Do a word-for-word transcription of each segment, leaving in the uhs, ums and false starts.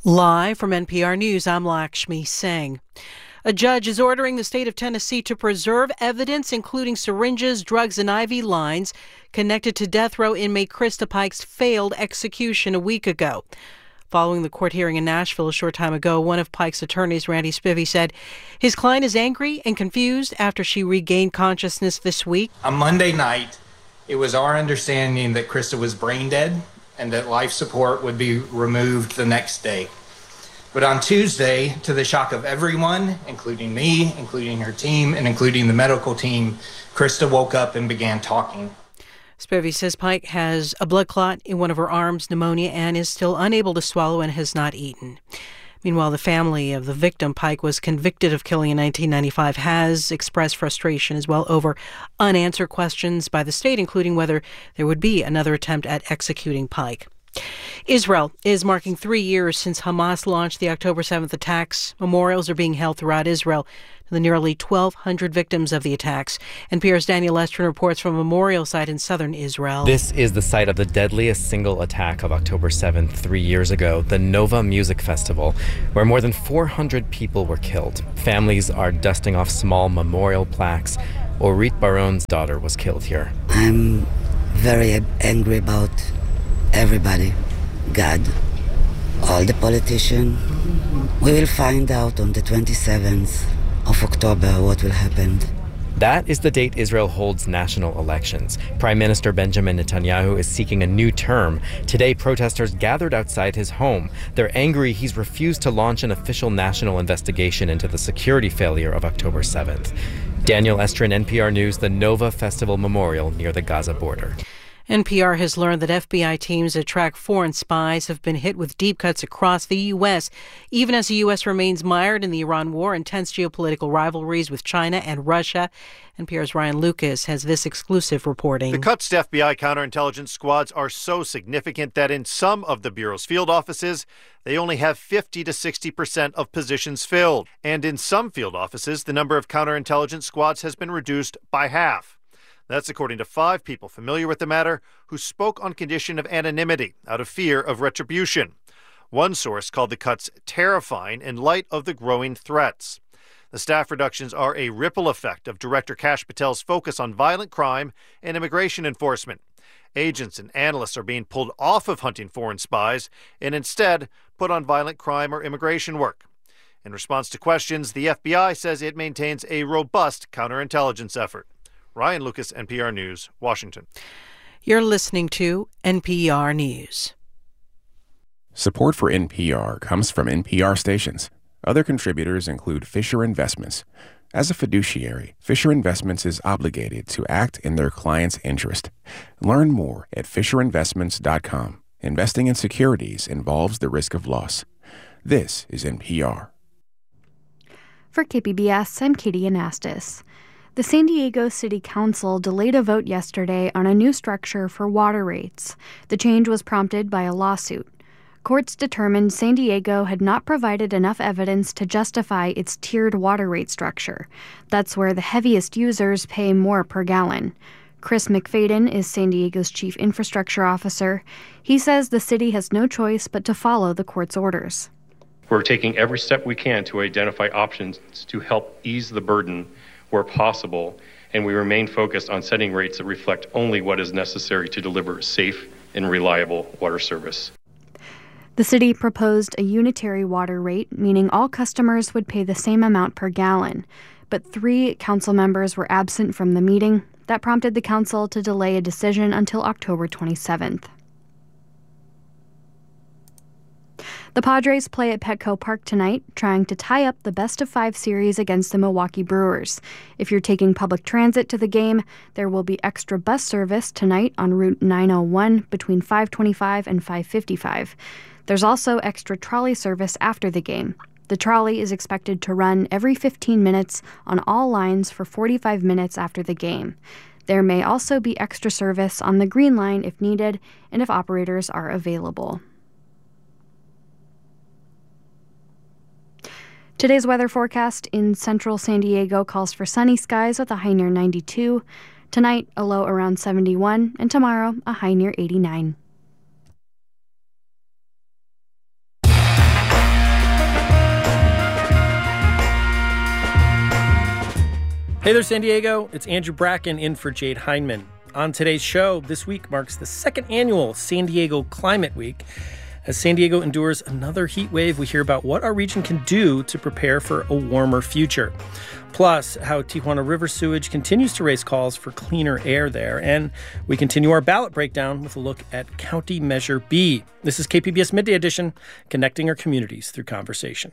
Live from N P R News, I'm Lakshmi Singh. A judge is ordering the state of Tennessee to preserve evidence, including syringes, drugs, and I V lines connected to death row inmate Krista Pike's failed execution a week ago. Following the court hearing in Nashville a short time ago, one of Pike's attorneys, Randy Spivey, said his client is angry and confused after she regained consciousness this week. On Monday night, it was our understanding that Krista was brain dead and that life support would be removed the next day. But on Tuesday, to the shock of everyone, including me, including her team, and including the medical team, Krista woke up and began talking. Spivey says Pike has a blood clot in one of her arms, pneumonia, and is still unable to swallow and has not eaten. Meanwhile, the family of the victim Pike was convicted of killing in nineteen ninety-five has expressed frustration as well over unanswered questions by the state, including whether there would be another attempt at executing Pike. Israel is marking three years since Hamas launched the October seventh attacks. Memorials are being held throughout Israel to the nearly twelve hundred victims of the attacks. N P R's Daniel Estrin reports from a memorial site in southern Israel. This is the site of the deadliest single attack of October seventh three years ago, the Nova Music Festival, where more than four hundred people were killed. Families are dusting off small memorial plaques. Orit Baron's daughter was killed here. I'm very angry about everybody, God, all the politicians. We will find out on the twenty-seventh of October what will happen. That is the date Israel holds national elections. Prime Minister Benjamin Netanyahu is seeking a new term. Today, protesters gathered outside his home. They're angry he's refused to launch an official national investigation into the security failure of October seventh. Daniel Estrin, N P R News, the Nova Festival Memorial near the Gaza border. N P R has learned that F B I teams that track foreign spies have been hit with deep cuts across the U S, even as the U S remains mired in the Iran war, intense geopolitical rivalries with China and Russia. N P R's Ryan Lucas has this exclusive reporting. The cuts to F B I counterintelligence squads are so significant that in some of the Bureau's field offices, they only have fifty to sixty percent of positions filled. And in some field offices, the number of counterintelligence squads has been reduced by half. That's according to five people familiar with the matter who spoke on condition of anonymity out of fear of retribution. One source called the cuts terrifying in light of the growing threats. The staff reductions are a ripple effect of Director Kash Patel's focus on violent crime and immigration enforcement. Agents and analysts are being pulled off of hunting foreign spies and instead put on violent crime or immigration work. In response to questions, the F B I says it maintains a robust counterintelligence effort. Ryan Lucas, N P R News, Washington. You're listening to N P R News. Support for N P R comes from N P R stations. Other contributors include Fisher Investments. As a fiduciary, Fisher Investments is obligated to act in their client's interest. Learn more at fisher investments dot com. Investing in securities involves the risk of loss. This is N P R. For K P B S, I'm Katie Anastas. The San Diego City Council delayed a vote yesterday on a new structure for water rates. The change was prompted by a lawsuit. Courts determined San Diego had not provided enough evidence to justify its tiered water rate structure. That's where the heaviest users pay more per gallon. Chris McFadden is San Diego's chief infrastructure officer. He says the city has no choice but to follow the court's orders. We're taking every step we can to identify options to help ease the burden where possible, and we remain focused on setting rates that reflect only what is necessary to deliver safe and reliable water service. The city proposed a unitary water rate, meaning all customers would pay the same amount per gallon. But three council members were absent from the meeting. That prompted the council to delay a decision until October twenty-seventh. The Padres play at Petco Park tonight, trying to tie up the best-of-five series against the Milwaukee Brewers. If you're taking public transit to the game, there will be extra bus service tonight on Route nine oh one between five twenty-five and five fifty-five. There's also extra trolley service after the game. The trolley is expected to run every fifteen minutes on all lines for forty-five minutes after the game. There may also be extra service on the Green Line if needed and if operators are available. Today's weather forecast in central San Diego calls for sunny skies with a high near ninety-two. Tonight, a low around seventy-one, and tomorrow, a high near eighty-nine. Hey there, San Diego. It's Andrew Bracken in for Jade Hindman. On today's show, this week marks the second annual San Diego Climate Week. As San Diego endures another heat wave, we hear about what our region can do to prepare for a warmer future. Plus, how Tijuana River sewage continues to raise calls for cleaner air there. And we continue our ballot breakdown with a look at County Measure B. This is K P B S Midday Edition, connecting our communities through conversation.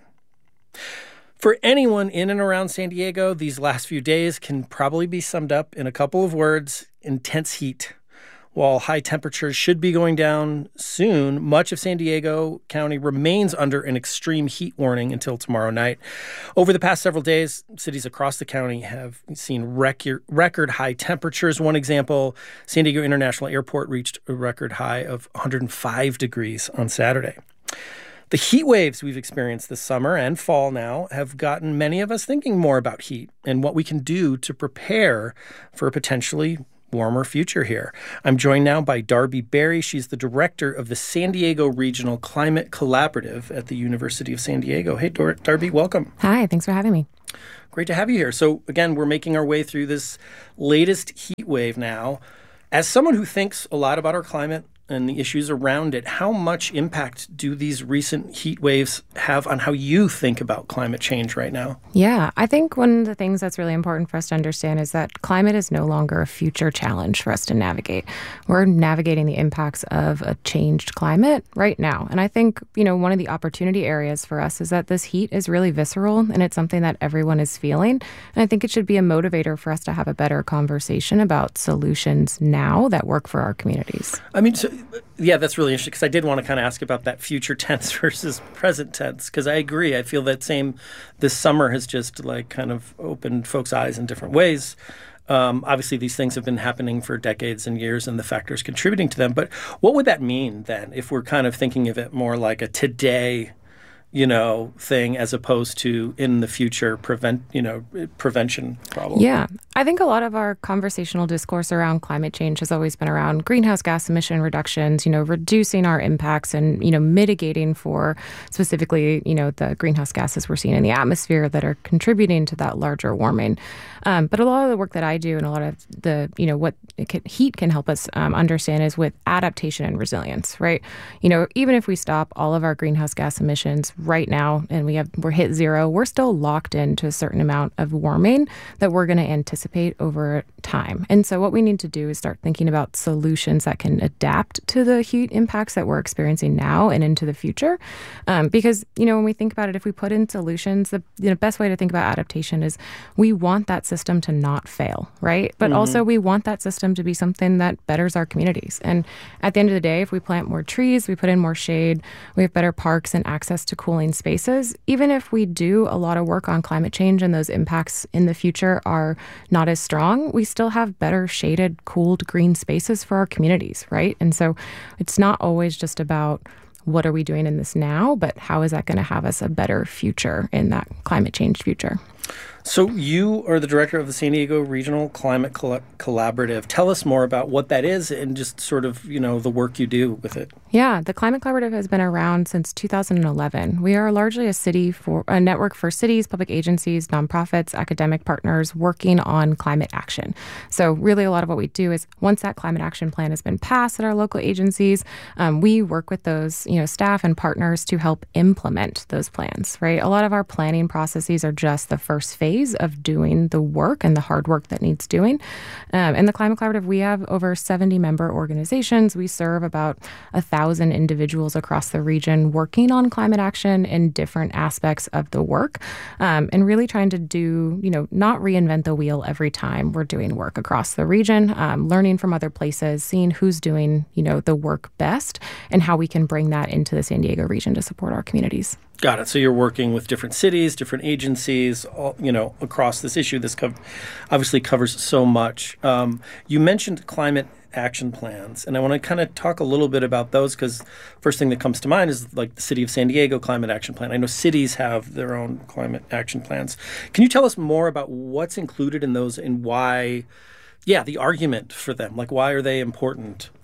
For anyone in and around San Diego, these last few days can probably be summed up in a couple of words: intense heat. While high temperatures should be going down soon, much of San Diego County remains under an extreme heat warning until tomorrow night. Over the past several days, cities across the county have seen record, record high temperatures. One example, San Diego International Airport reached a record high of one hundred five degrees on Saturday. The heat waves we've experienced this summer and fall now have gotten many of us thinking more about heat and what we can do to prepare for a potentially warmer future here. I'm joined now by Darby Berry. She's the director of the San Diego Regional Climate Collaborative at the University of San Diego. Hey, Dar- Darby, welcome. Hi, thanks for having me. Great to have you here. So again, we're making our way through this latest heat wave now. As someone who thinks a lot about our climate and the issues around it, how much impact do these recent heat waves have on how you think about climate change right now? Yeah, I think one of the things that's really important for us to understand is that climate is no longer a future challenge for us to navigate. We're navigating the impacts of a changed climate right now. And I think, you know, one of the opportunity areas for us is that this heat is really visceral and it's something that everyone is feeling. And I think it should be a motivator for us to have a better conversation about solutions now that work for our communities. I mean, so yeah, that's really interesting because I did want to kind of ask about that future tense versus present tense, because I agree. I feel that same, this summer has just like kind of opened folks' eyes in different ways. Um, obviously, these things have been happening for decades and years and the factors contributing to them. But what would that mean then if we're kind of thinking of it more like a today, you know, thing as opposed to in the future prevent, you know, prevention problem? Yeah, I think a lot of our conversational discourse around climate change has always been around greenhouse gas emission reductions, you know, reducing our impacts and, you know, mitigating for specifically, you know, the greenhouse gases we're seeing in the atmosphere that are contributing to that larger warming. Um, but a lot of the work that I do and a lot of the, you know, what it can, heat can help us um, understand is with adaptation and resilience, right? You know, even if we stop all of our greenhouse gas emissions right now and we have we're hit zero, we're still locked into a certain amount of warming that we're going to anticipate over time. And so what we need to do is start thinking about solutions that can adapt to the heat impacts that we're experiencing now and into the future. Um, because, you know, when we think about it, if we put in solutions, the you know, best way to think about adaptation is we want that system to not fail, right? But mm-hmm. also we want that system to be something that betters our communities. And at the end of the day, if we plant more trees, we put in more shade, we have better parks and access to cooling spaces, even if we do a lot of work on climate change and those impacts in the future are not as strong, we still have better shaded, cooled green spaces for our communities, right? And so it's not always just about what are we doing in this now, but how is that going to have us a better future in that climate change future? So you are the director of the San Diego Regional Climate Coll- Collaborative. Tell us more about what that is and just sort of, you know, the work you do with it. Yeah, the Climate Collaborative has been around since two thousand eleven. We are largely a city for a network for cities, public agencies, nonprofits, academic partners working on climate action. So really a lot of what we do is once that climate action plan has been passed at our local agencies, um, we work with those, you know, staff and partners to help implement those plans, right? A lot of our planning processes are just the first phase of doing the work and the hard work that needs doing. Um, in the Climate Collaborative, we have over seventy member organizations. We serve about a thousand individuals across the region working on climate action in different aspects of the work, um, and really trying to do, you know, not reinvent the wheel every time we're doing work across the region, um, learning from other places, seeing who's doing, you know, the work best and how we can bring that into the San Diego region to support our communities. Got it. So you're working with different cities, different agencies, all, you know, across this issue. This co- obviously covers so much. Um, you mentioned climate action plans, and I want to kind of talk a little bit about those because first thing that comes to mind is like the City of San Diego Climate Action Plan. I know cities have their own climate action plans. Can you tell us more about what's included in those and why, yeah, the argument for them? Like, why are they important?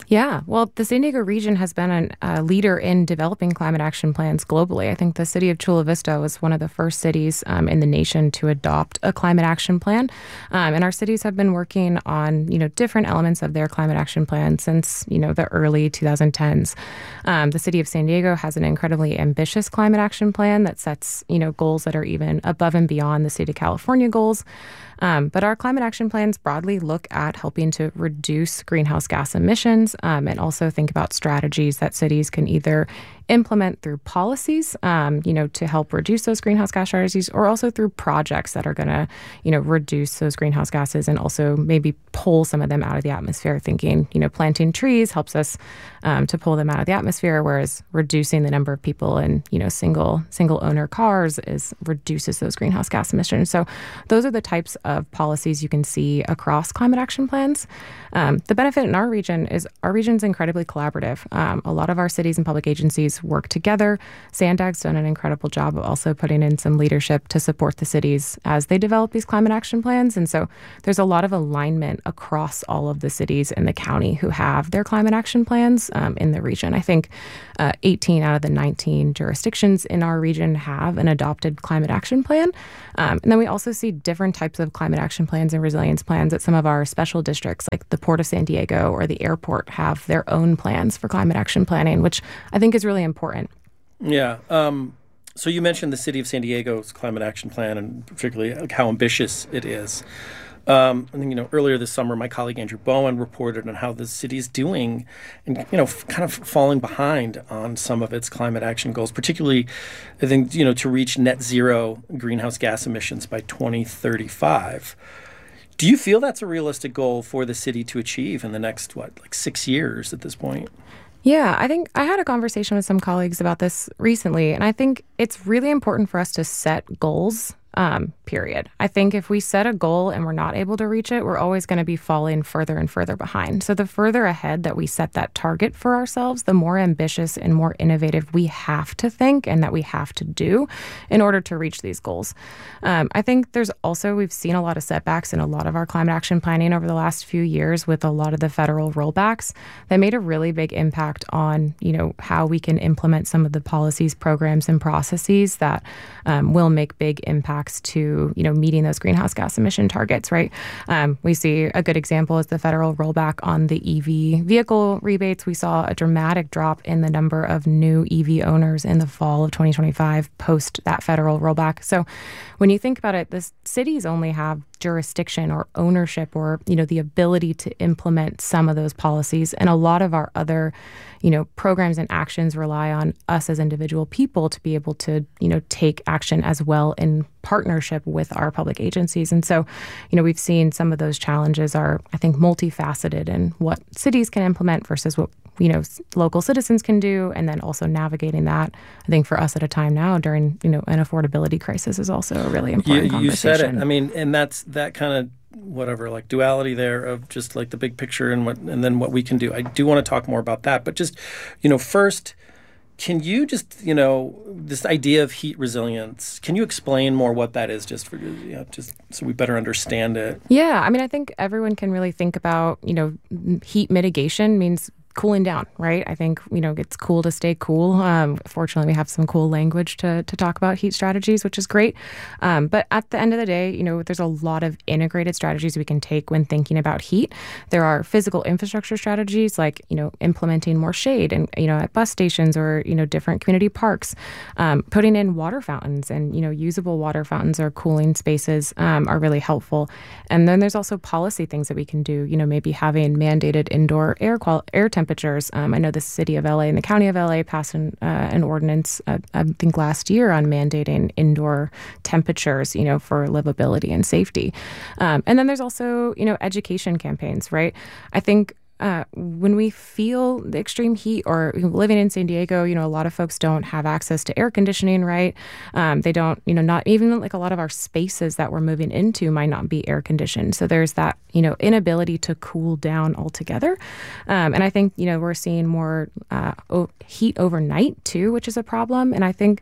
Yeah, well, the San Diego region has been a uh, leader in developing climate action plans globally. I think the city of Chula Vista was one of the first cities um, in the nation to adopt a climate action plan. Um, and our cities have been working on, you know, different elements of their climate action plan since, you know, the early twenty tens. Um, the city of San Diego has an incredibly ambitious climate action plan that sets, you know, goals that are even above and beyond the state of California goals. Um, but our climate action plans broadly look at helping to reduce greenhouse gas emissions um, and also think about strategies that cities can either implement through policies, um, you know, to help reduce those greenhouse gas strategies, or also through projects that are going to, you know, reduce those greenhouse gases and also maybe pull some of them out of the atmosphere. Thinking, you know, planting trees helps us um, to pull them out of the atmosphere, whereas reducing the number of people in, you know, single single owner cars is reduces those greenhouse gas emissions. So those are the types of policies you can see across climate action plans. Um, the benefit in our region is our region is incredibly collaborative. Um, a lot of our cities and public agencies work together. SANDAG's done an incredible job of also putting in some leadership to support the cities as they develop these climate action plans. And so there's a lot of alignment across all of the cities in the county who have their climate action plans um, in the region. I think uh, eighteen out of the nineteen jurisdictions in our region have an adopted climate action plan. Um, and then we also see different types of climate action plans and resilience plans at some of our special districts, like the Port of San Diego or the airport have their own plans for climate action planning, which I think is really important. Yeah. Um, so you mentioned the city of San Diego's climate action plan and particularly how ambitious it is. Um, I think, you know, earlier this summer, my colleague Andrew Bowen reported on how the city is doing and, you know, f- kind of falling behind on some of its climate action goals, particularly, I think, you know, to reach net zero greenhouse gas emissions by twenty thirty-five. Do you feel that's a realistic goal for the city to achieve in the next, what, like six years at this point? Yeah, I think I had a conversation with some colleagues about this recently, and I think it's really important for us to set goals, um, period. I think if we set a goal and we're not able to reach it, we're always going to be falling further and further behind. So the further ahead that we set that target for ourselves, the more ambitious and more innovative we have to think and that we have to do in order to reach these goals. Um, I think there's also, we've seen a lot of setbacks in a lot of our climate action planning over the last few years with a lot of the federal rollbacks that made a really big impact on, you know, how we can implement some of the policies, programs, and processes that um, will make big impacts to, you know, meeting those greenhouse gas emission targets, right? Um, we see a good example is the federal rollback on the E V vehicle rebates. We saw a dramatic drop in the number of new E V owners in the fall of twenty twenty-five post that federal rollback. So when you think about it, the cities only have jurisdiction or ownership or, you know, the ability to implement some of those policies. And a lot of our other, you know, programs and actions rely on us as individual people to be able to, you know, take action as well in partnership with our public agencies. And so, you know, we've seen some of those challenges are, I think, multifaceted in what cities can implement versus what, you know, local citizens can do. And then also navigating that, I think for us at a time now during, you know, an affordability crisis is also a really important you, conversation. You said it. I mean, and that's that kind of whatever, like duality there of just like the big picture and what, and then what we can do. I do want to talk more about that, but just, you know, first, can you just, you know, this idea of heat resilience, can you explain more what that is just for, you know, just so we better understand it? Yeah. I mean, I think everyone can really think about, you know, heat mitigation means cooling down, right? I think, you know, it's cool to stay cool. Um, fortunately, we have some cool language to to talk about heat strategies, which is great. Um, but at the end of the day, you know, there's a lot of integrated strategies we can take when thinking about heat. There are physical infrastructure strategies like, you know, implementing more shade and, you know, at bus stations or, you know, different community parks, um, putting in water fountains and, you know, usable water fountains or cooling spaces um, are really helpful. And then there's also policy things that we can do, you know, maybe having mandated indoor air quality, air temperature temperatures. Um, I know the city of L A and the county of L A passed an, uh, an ordinance, uh, I think last year, on mandating indoor temperatures, you know, for livability and safety. Um, and then there's also, you know, education campaigns, right? I think Uh, when we feel the extreme heat or living in San Diego, you know, a lot of folks don't have access to air conditioning, right? Um, they don't, you know, not even like a lot of our spaces that we're moving into might not be air conditioned. So there's that, you know, inability to cool down altogether. Um, and I think, you know, we're seeing more uh, o- heat overnight too, which is a problem. And I think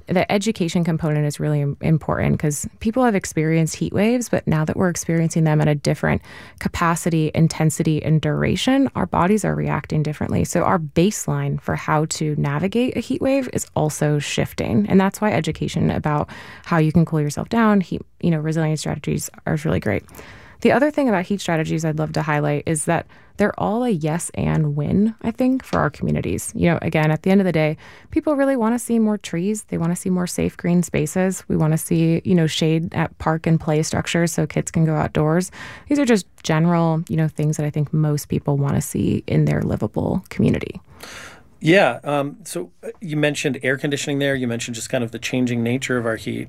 the education component is really important because people have experienced heat waves, but now that we're experiencing them at a different capacity, intensity, and duration, our bodies are reacting differently. So our baseline for how to navigate a heat wave is also shifting. And that's why education about how you can cool yourself down, heat, you know, resilience strategies are really great. The other thing about heat strategies I'd love to highlight is that they're all a yes and win, I think, for our communities. You know, again, at the end of the day, people really want to see more trees. They want to see more safe green spaces. We want to see, you know, shade at park and play structures so kids can go outdoors. These are just general, you know, things that I think most people want to see in their livable community. Yeah. Um, so you mentioned air conditioning there. You mentioned just kind of the changing nature of our heat.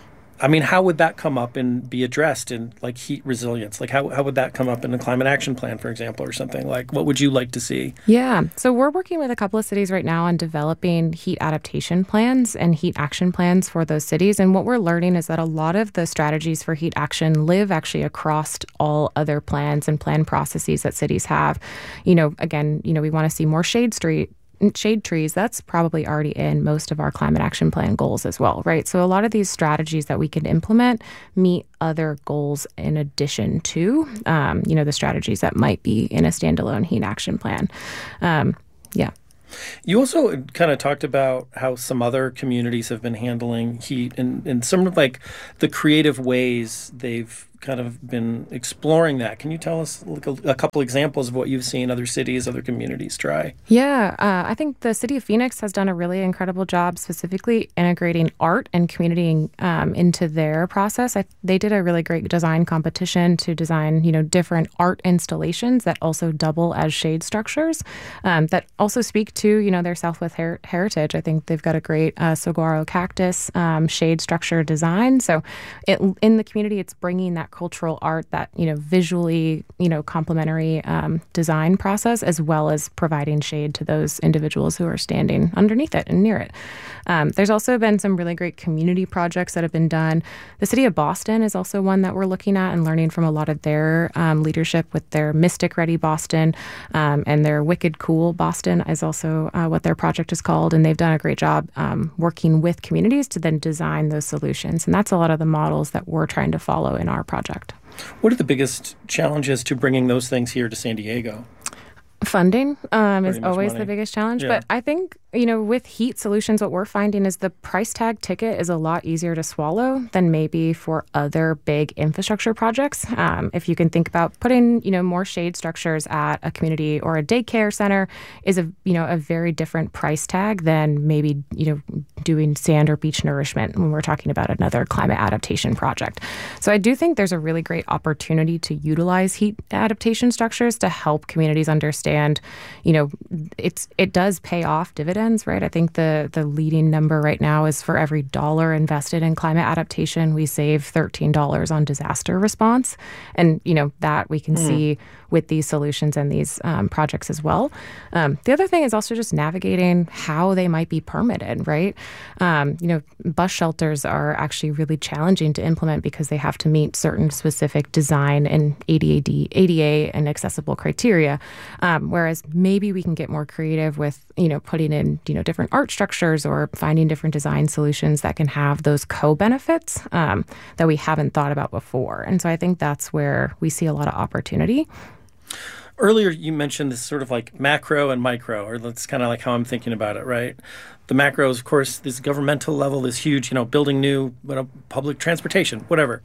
I mean, how would that come up and be addressed in like heat resilience? Like how, how would that come up in a climate action plan, for example, or something? Like what would you like to see? Yeah. So we're working with a couple of cities right now on developing heat adaptation plans and heat action plans for those cities. And what we're learning is that a lot of the strategies for heat action live actually across all other plans and plan processes that cities have. You know, again, you know, we want to see more shade street. shade trees, that's probably already in most of our climate action plan goals as well, right? So a lot of these strategies that we can implement meet other goals in addition to, um, you know, the strategies that might be in a standalone heat action plan. Um, yeah. You also kind of talked about how some other communities have been handling heat and, and some of like the creative ways they've kind of been exploring that. Can you tell us like a, a couple examples of what you've seen other cities, other communities try? Yeah, uh, I think the city of Phoenix has done a really incredible job specifically integrating art and community um, into their process. I, they did a really great design competition to design, you know, different art installations that also double as shade structures um, that also speak to, you know, their Southwest her- heritage. I think they've got a great uh, saguaro cactus um, shade structure design. So it, in the community, it's bringing that cultural art, that, you know, visually, you know, complementary um, design process, as well as providing shade to those individuals who are standing underneath it and near it. Um, there's also been some really great community projects that have been done. The city of Boston is also one that we're looking at and learning from a lot of their um, leadership with their Mystic Ready Boston um, and their Wicked Cool Boston is also uh, what their project is called. And they've done a great job um, working with communities to then design those solutions. And that's a lot of the models that we're trying to follow in our project. What are the biggest challenges to bringing those things here to San Diego? Funding um, is always money. the biggest challenge. Yeah. But I think, you know, with heat solutions, what we're finding is the price tag ticket is a lot easier to swallow than maybe for other big infrastructure projects. Um, if you can think about putting, you know, more shade structures at a community or a daycare center is a, you know, a very different price tag than maybe, you know, doing sand or beach nourishment when we're talking about another climate adaptation project. So I do think there's a really great opportunity to utilize heat adaptation structures to help communities understand, you know, it's it does pay off dividends, right? I think the the leading number right now is for every dollar invested in climate adaptation, we save thirteen dollars on disaster response. And, you know, that we can mm. see with these solutions and these um, projects as well. Um, the other thing is also just navigating how they might be permitted, right? Um, you know, bus shelters are actually really challenging to implement because they have to meet certain specific design and A D A, A D A and accessible criteria. Um, whereas maybe we can get more creative with, you know, putting in, you know, different art structures or finding different design solutions that can have those co-benefits um, that we haven't thought about before. And so I think that's where we see a lot of opportunity. Earlier, you mentioned this sort of like macro and micro, or that's kind of like how I'm thinking about it, right? The macro is, of course, this governmental level is huge, you know, building new you know, public transportation, whatever.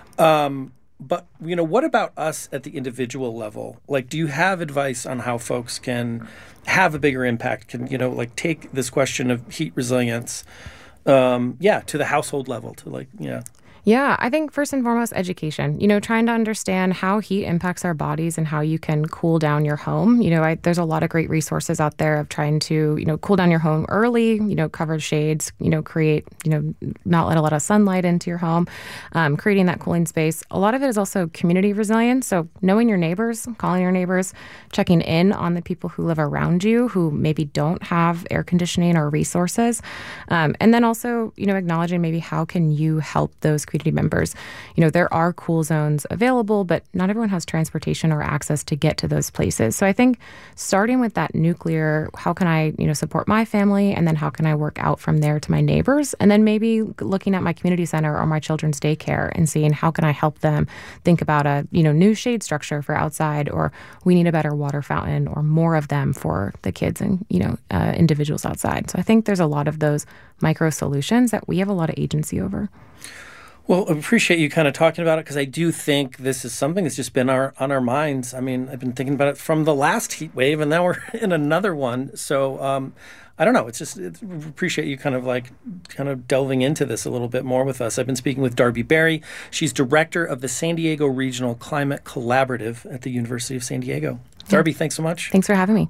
Um, but, you know, what about us at the individual level? Like, do you have advice on how folks can have a bigger impact, can, you know, like take this question of heat resilience, um, yeah, to the household level, to like, yeah. Yeah, I think first and foremost, education, you know, trying to understand how heat impacts our bodies and how you can cool down your home. You know, I, there's a lot of great resources out there of trying to, you know, cool down your home early, you know, cover shades, you know, create, you know, not let a lot of sunlight into your home, um, creating that cooling space. A lot of it is also community resilience. So knowing your neighbors, calling your neighbors, checking in on the people who live around you who maybe don't have air conditioning or resources. Um, and then also, you know, acknowledging maybe how can you help those community members. You know, there are cool zones available, but not everyone has transportation or access to get to those places. So I think starting with that nuclear, how can I, you know, support my family, and then how can I work out from there to my neighbors, and then maybe looking at my community center or my children's daycare and seeing how can I help them think about a, you know, new shade structure for outside, or we need a better water fountain or more of them for the kids and, you know, uh, individuals outside. So I think there's a lot of those micro solutions that we have a lot of agency over. Well, I appreciate you kind of talking about it, because I do think this is something that's just been our, on our minds. I mean, I've been thinking about it from the last heat wave, and now we're in another one. So um, I don't know. It's just it's, appreciate you kind of like kind of delving into this a little bit more with us. I've been speaking with Darby Berry. She's director of the San Diego Regional Climate Collaborative at the University of San Diego. Yeah. Darby, thanks so much. Thanks for having me.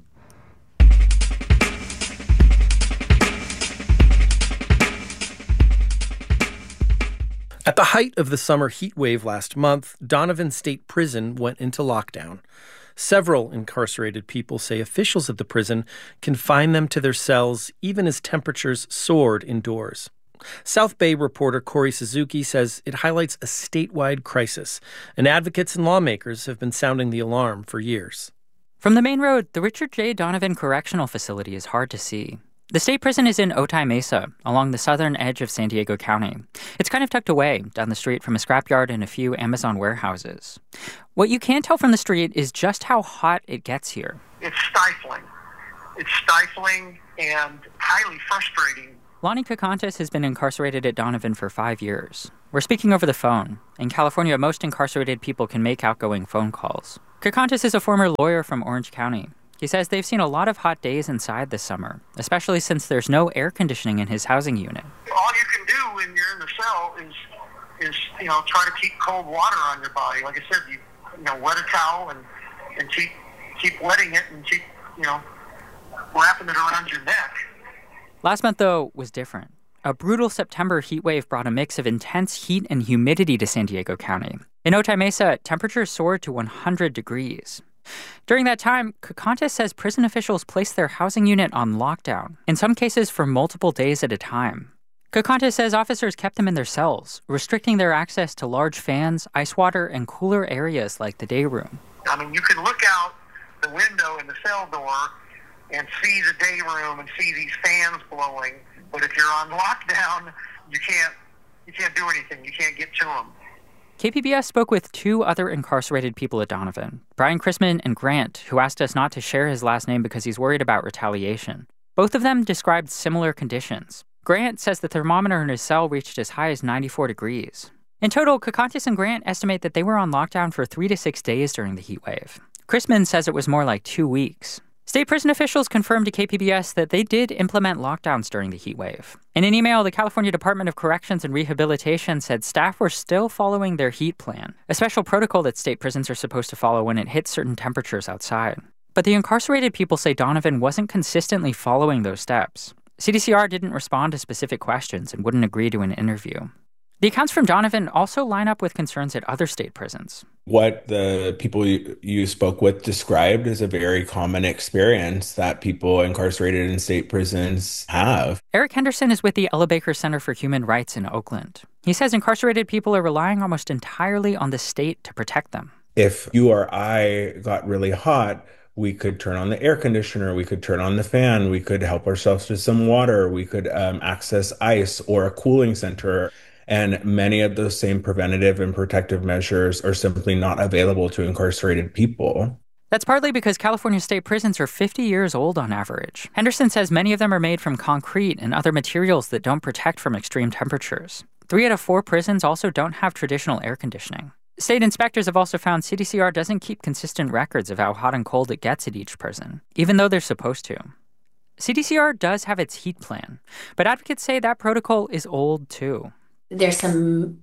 At the height of the summer heat wave last month, Donovan State Prison went into lockdown. Several incarcerated people say officials at the prison confined them to their cells even as temperatures soared indoors. South Bay reporter Corey Suzuki says it highlights a statewide crisis, and advocates and lawmakers have been sounding the alarm for years. From the main road, the Richard J. Donovan Correctional Facility is hard to see. The state prison is in Otay Mesa, along the southern edge of San Diego County. It's kind of tucked away down the street from a scrapyard and a few Amazon warehouses. What you can tell from the street is just how hot it gets here. It's stifling. It's stifling and highly frustrating. Lonnie Kakantis has been incarcerated at Donovan for five years. We're speaking over the phone. In California, most incarcerated people can make outgoing phone calls. Kakantis is a former lawyer from Orange County. He says they've seen a lot of hot days inside this summer, especially since there's no air conditioning in his housing unit. All you can do when you're in the cell is, is you know, try to keep cold water on your body. Like I said, you, you know, wet a towel and, and keep keep wetting it and keep, you know, wrapping it around your neck. Last month, though, was different. A brutal September heat wave brought a mix of intense heat and humidity to San Diego County. In Otay Mesa, temperatures soared to one hundred degrees. During that time, Kakantis says prison officials placed their housing unit on lockdown, in some cases for multiple days at a time. Kakantis says officers kept them in their cells, restricting their access to large fans, ice water, and cooler areas like the day room. I mean, you can look out the window in the cell door and see the day room and see these fans blowing, but if you're on lockdown, you can't, you can't do anything. You can't get to them. K P B S spoke with two other incarcerated people at Donovan, Brian Chrisman and Grant, who asked us not to share his last name because he's worried about retaliation. Both of them described similar conditions. Grant says the thermometer in his cell reached as high as ninety-four degrees. In total, Kakantis and Grant estimate that they were on lockdown for three to six days during the heat wave. Chrisman says it was more like two weeks. State prison officials confirmed to K P B S that they did implement lockdowns during the heat wave. In an email, the California Department of Corrections and Rehabilitation said staff were still following their heat plan, a special protocol that state prisons are supposed to follow when it hits certain temperatures outside. But the incarcerated people say Donovan wasn't consistently following those steps. C D C R didn't respond to specific questions and wouldn't agree to an interview. The accounts from Donovan also line up with concerns at other state prisons. What the people you, you spoke with described is a very common experience that people incarcerated in state prisons have. Eric Henderson is with the Ella Baker Center for Human Rights in Oakland. He says incarcerated people are relying almost entirely on the state to protect them. If you or I got really hot, we could turn on the air conditioner, we could turn on the fan, we could help ourselves to some water, we could um, access ice or a cooling center. And many of those same preventative and protective measures are simply not available to incarcerated people. That's partly because California state prisons are fifty years old on average. Henderson says many of them are made from concrete and other materials that don't protect from extreme temperatures. Three out of four prisons also don't have traditional air conditioning. State inspectors have also found C D C R doesn't keep consistent records of how hot and cold it gets at each prison, even though they're supposed to. C D C R does have its heat plan, but advocates say that protocol is old too. There's some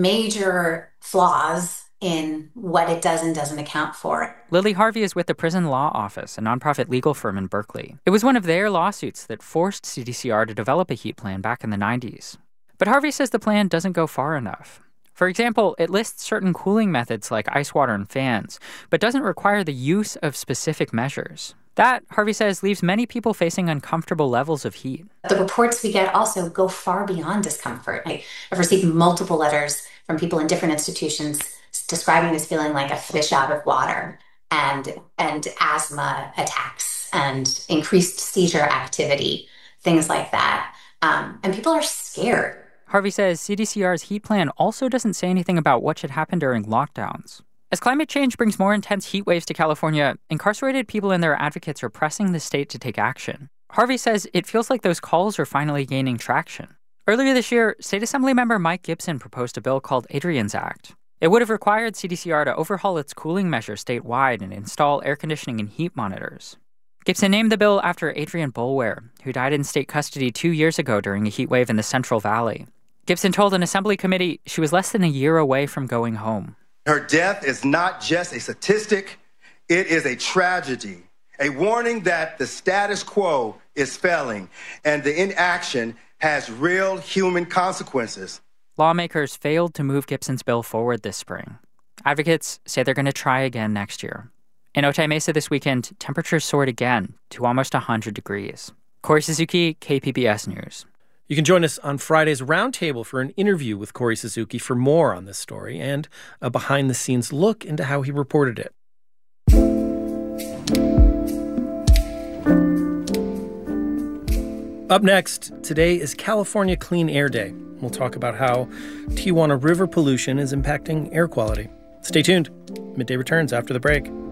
major flaws in what it does and doesn't account for. Lily Harvey is with the Prison Law Office, a nonprofit legal firm in Berkeley. It was one of their lawsuits that forced C D C R to develop a heat plan back in the nineties. But Harvey says the plan doesn't go far enough. For example, it lists certain cooling methods like ice water and fans, but doesn't require the use of specific measures. That, Harvey says, leaves many people facing uncomfortable levels of heat. The reports we get also go far beyond discomfort. I've received multiple letters from people in different institutions describing this feeling like a fish out of water, and and asthma attacks and increased seizure activity, things like that. Um, and people are scared. Harvey says C D C R's heat plan also doesn't say anything about what should happen during lockdowns. As climate change brings more intense heat waves to California, incarcerated people and their advocates are pressing the state to take action. Harvey says it feels like those calls are finally gaining traction. Earlier this year, State Assembly member Mike Gibson proposed a bill called Adrian's Act. It would have required C D C R to overhaul its cooling measures statewide and install air conditioning and heat monitors. Gibson named the bill after Adrian Boulware, who died in state custody two years ago during a heat wave in the Central Valley. Gibson told an assembly committee she was less than a year away from going home. Her death is not just a statistic, it is a tragedy, a warning that the status quo is failing and the inaction has real human consequences. Lawmakers failed to move Gibson's bill forward this spring. Advocates say they're going to try again next year. In Otay Mesa this weekend, temperatures soared again to almost one hundred degrees. Corey Suzuki, K P B S News. You can join us on Friday's Roundtable for an interview with Corey Suzuki for more on this story and a behind-the-scenes look into how he reported it. Up next, today is California Clean Air Day. We'll talk about how Tijuana River pollution is impacting air quality. Stay tuned. Midday returns after the break.